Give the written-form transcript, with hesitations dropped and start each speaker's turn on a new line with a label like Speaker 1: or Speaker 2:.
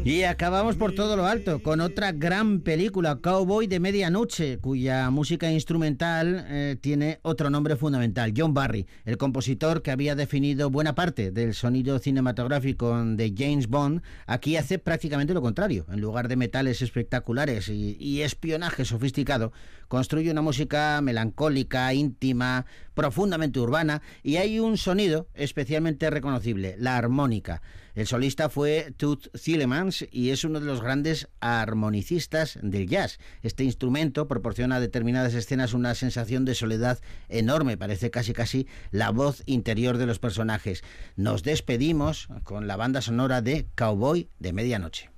Speaker 1: Y acabamos por todo lo alto con otra gran película, Cowboy de Medianoche, cuya música instrumental tiene otro nombre fundamental, John Barry, el compositor que había definido buena parte del sonido cinematográfico de James Bond. Aquí hace prácticamente lo contrario. En lugar de metales espectaculares y espionaje sofisticado, construye una música melancólica, íntima, profundamente urbana, y hay un sonido especialmente reconocible, la armónica. El solista fue Toots Thielemans y es uno de los grandes armonicistas del jazz. Este instrumento proporciona a determinadas escenas una sensación de soledad enorme, parece casi la voz interior de los personajes. Nos despedimos con la banda sonora de Cowboy de Medianoche.